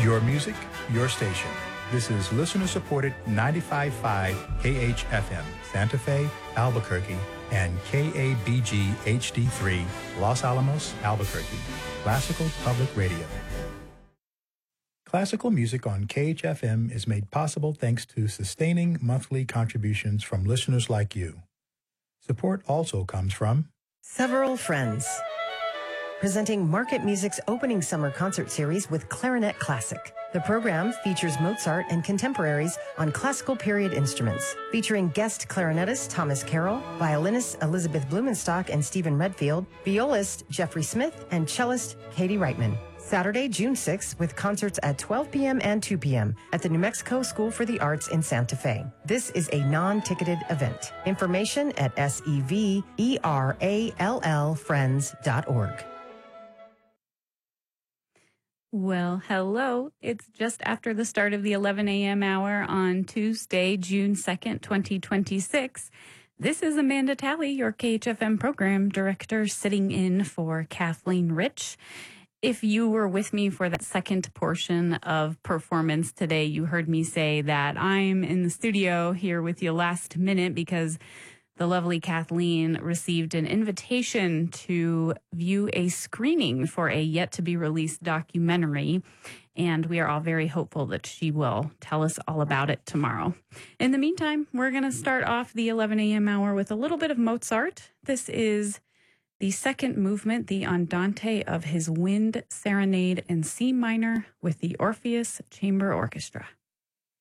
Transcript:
Your music, your station. This is listener-supported 95.5 KHFM, Santa Fe, Albuquerque, and KABG HD3, Los Alamos, Albuquerque. Classical Public Radio. Classical music on KHFM is made possible thanks to sustaining monthly contributions from listeners like you. Support also comes from Several Friends, presenting Market Music's opening summer concert series with Clarinet Classic. The program features Mozart and contemporaries on classical period instruments, featuring guest clarinetist Thomas Carroll, violinists Elizabeth Blumenstock and Stephen Redfield, violist Jeffrey Smith, and cellist Katie Reitman. Saturday, June 6th, with concerts at 12 p.m. and 2 p.m. at the New Mexico School for the Arts in Santa Fe. This is a non-ticketed event. Information at severallfriends.org. Well, hello. It's just after the start of the 11 a.m. hour on Tuesday, June 2nd, 2026. This is Amanda Talley, your KHFM program director, sitting in for Kathleen Rich. If you were with me for that second portion of performance today, you heard me say that I'm in the studio here with you last minute because the lovely Kathleen received an invitation to view a screening for a yet-to-be-released documentary, and we are all very hopeful that she will tell us all about it tomorrow. In the meantime, we're going to start off the 11 a.m. hour with a little bit of Mozart. This is the second movement, the Andante of his Wind Serenade in C minor with the Orpheus Chamber Orchestra.